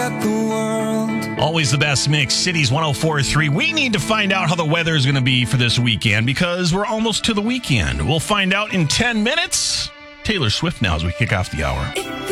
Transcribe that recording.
at the world. Always the best mix, Cities 104.3. We need to find out how the weather is going to be for this weekend because we're almost to the weekend. We'll find out in 10 minutes. Taylor Swift now as we kick off the hour.